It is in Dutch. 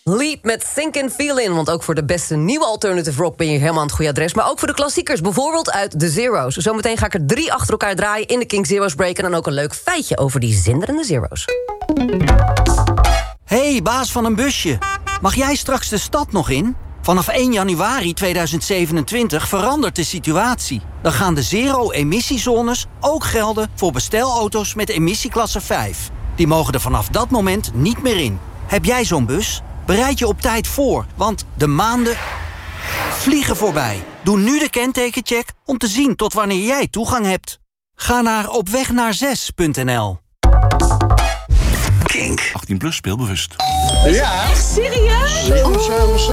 Leap met Think and Feel In. Want ook voor de beste nieuwe alternative rock ben je helemaal aan het goede adres. Maar ook voor de klassiekers, bijvoorbeeld uit The Zero's. Zometeen ga ik er 3 achter elkaar draaien in de King Zero's Break. En dan ook een leuk feitje over die zinderende Zero's. Hey, baas van een busje. Mag jij straks de stad nog in? Vanaf 1 januari 2027 verandert de situatie. Dan gaan de zero-emissiezones ook gelden voor bestelauto's met emissieklasse 5. Die mogen er vanaf dat moment niet meer in. Heb jij zo'n bus? Bereid je op tijd voor, want de maanden vliegen voorbij. Doe nu de kentekencheck om te zien tot wanneer jij toegang hebt. Ga naar opwegnaar6.nl. Kink. 18+ speelbewust. Ja. Echt serieus?